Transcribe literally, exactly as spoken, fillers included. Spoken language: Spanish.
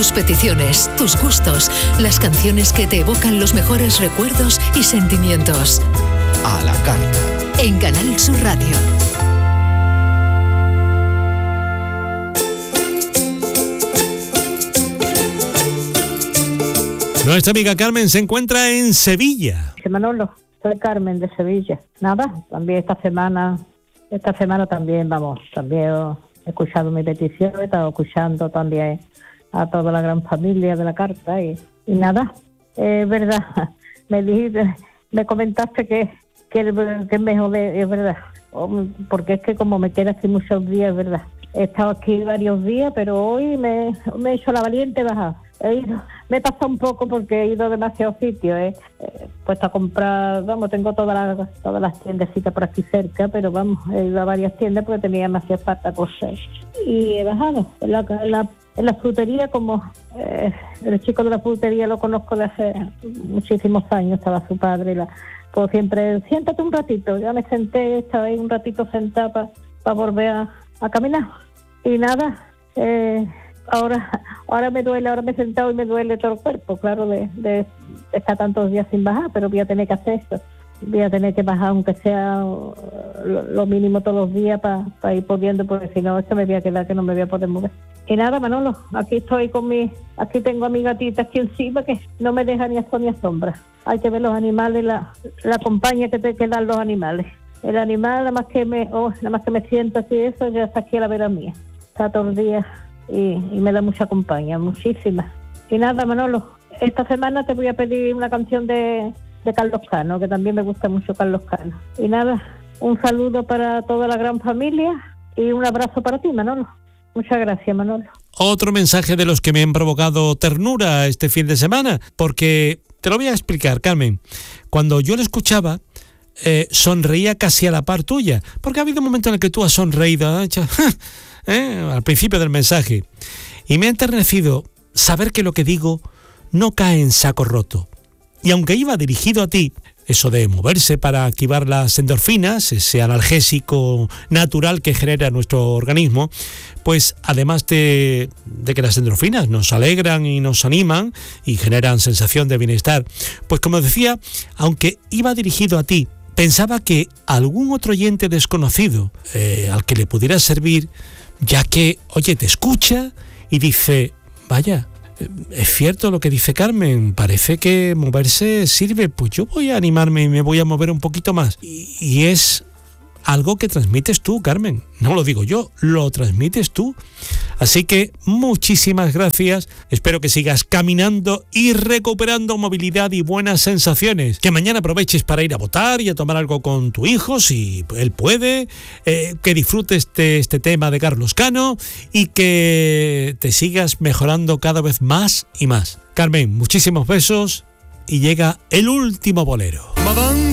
tus peticiones, tus gustos, las canciones que te evocan los mejores recuerdos y sentimientos. A la carta. En Canal Sur Radio. Nuestra amiga Carmen se encuentra en Sevilla. Manolo, soy Carmen de Sevilla. Nada, también esta semana, esta semana también, vamos, también he escuchado mi petición, he estado escuchando también a toda la gran familia de la carta y, y nada, es verdad, me dijiste, me comentaste que, que, que es mejor, es verdad, porque es que como me queda así muchos días, es verdad. He estado aquí varios días, pero hoy me, me he hecho la valiente bajada. He ido, me he pasado un poco porque he ido a demasiados sitios, ¿eh? He puesto a comprar, vamos, tengo todas las, todas las tiendecitas por aquí cerca, pero vamos, he ido a varias tiendas porque tenía demasiadas falta cosas. Y he bajado en la, en la, en la frutería, como eh, el chico de la frutería lo conozco de hace muchísimos años, estaba su padre, y la, pues siempre, siéntate un ratito, ya me senté, estaba ahí un ratito sentada para pa volver a, a caminar. Y nada, eh... Ahora ahora me duele, ahora me he sentado y me duele todo el cuerpo, claro, de, de estar tantos días sin bajar, pero voy a tener que hacer esto. Voy a tener que bajar, aunque sea lo, lo mínimo todos los días para pa ir pudiendo, porque si no, esto me voy a quedar que no me voy a poder mover. Y nada, Manolo, aquí estoy con mi... Aquí tengo a mi gatita aquí encima que no me deja ni a sol ni a sombra. Hay que ver los animales, la, la compañía que te que dan los animales. El animal, nada más que me oh, nada más que me siento así, eso ya está aquí a la vera mía. Está todo el día... Y, y me da mucha compañía, muchísimas. Y nada, Manolo, esta semana te voy a pedir una canción de, de Carlos Cano, que también me gusta mucho Carlos Cano. Y nada, un saludo para toda la gran familia y un abrazo para ti, Manolo. Muchas gracias, Manolo. Otro mensaje de los que me han provocado ternura este fin de semana, porque te lo voy a explicar, Carmen. Cuando yo lo escuchaba, eh, sonreía casi a la par tuya, porque ha habido un momento en el que tú has sonreído, ¿eh? ¿Eh? al principio del mensaje, y me ha enternecido saber que lo que digo no cae en saco roto. Y aunque iba dirigido a ti, eso de moverse para activar las endorfinas, ese analgésico natural que genera nuestro organismo, pues además de, de que las endorfinas nos alegran y nos animan y generan sensación de bienestar, pues como decía, aunque iba dirigido a ti, pensaba que algún otro oyente desconocido eh, al que le pudiera servir, ya que, oye, te escucha y dice, vaya, es cierto lo que dice Carmen, parece que moverse sirve, pues yo voy a animarme y me voy a mover un poquito más. Y, y es algo que transmites tú, Carmen, no lo digo yo, lo transmites tú. Así que muchísimas gracias, espero que sigas caminando y recuperando movilidad y buenas sensaciones. Que mañana aproveches para ir a votar y a tomar algo con tu hijo, si él puede, eh, que disfrutes este, este tema de Carlos Cano y que te sigas mejorando cada vez más y más. Carmen, muchísimos besos y llega el último bolero.